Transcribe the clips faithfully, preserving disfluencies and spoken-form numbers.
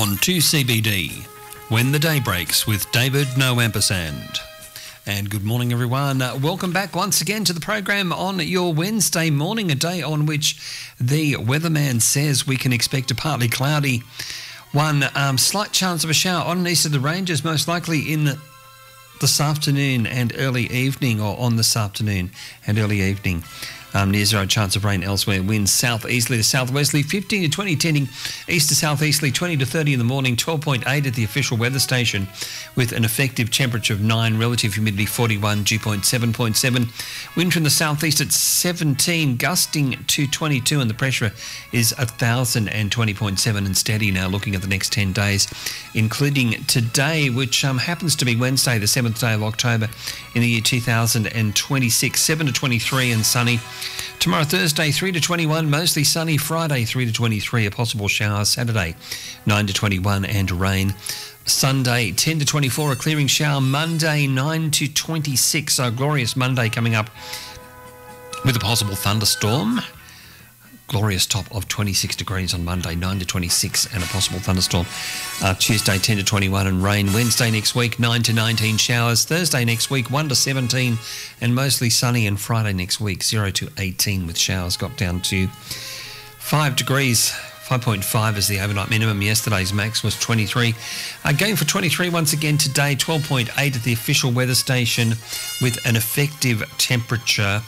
on two C B D, When the Day Breaks with David No Ampersand. And good morning, everyone. Uh, welcome back once again to the program on your Wednesday morning, a day on which the weatherman says we can expect a partly cloudy one. Um, slight chance of a shower on and east of the ranges, most likely in this afternoon and early evening, or on this afternoon and early evening. Um, near zero chance of rain elsewhere. Winds southeasterly to southwesterly, fifteen to twenty, tending east to southeasterly, twenty to thirty in the morning, twelve point eight at the official weather station, with an effective temperature of nine, relative humidity forty-one, dew point seven point seven. Wind from the southeast at seventeen, gusting to twenty-two, and the pressure is one thousand twenty point seven and steady now, looking at the next ten days, including today, which um, happens to be Wednesday, the seventh day of October in the year two thousand twenty-six, seven to twenty-three and sunny. Tomorrow, Thursday, three to twenty-one, mostly sunny. Friday, three to twenty-three, a possible shower. Saturday, nine to twenty-one and rain. Sunday, ten to twenty-four, a clearing shower. Monday, nine to twenty-six, so a glorious Monday coming up with a possible thunderstorm. Glorious top of twenty-six degrees on Monday, nine to twenty-six and a possible thunderstorm. Uh, Tuesday, ten to twenty-one and rain. Wednesday next week, nine to nineteen showers. Thursday next week, one to seventeen and mostly sunny. And Friday next week, zero to eighteen with showers. Got down to five degrees. five point five is the overnight minimum. Yesterday's max was twenty-three. Uh, going for twenty-three once again today, twelve point eight at the official weather station, with an effective temperature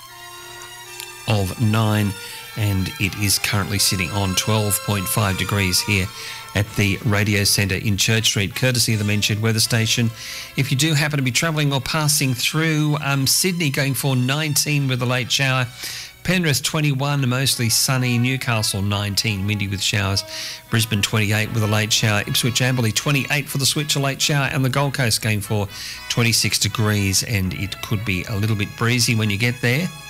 of nine. And it is currently sitting on twelve point five degrees here at the Radio Centre in Church Street, courtesy of the mentioned weather station. If you do happen to be travelling or passing through um, Sydney, going for nineteen with a late shower. Penrith twenty-one, mostly sunny. Newcastle nineteen, windy with showers. Brisbane twenty-eight with a late shower. Ipswich Amberley twenty-eight for the switch, a late shower. And the Gold Coast going for twenty-six degrees, and it could be a little bit breezy when you get there.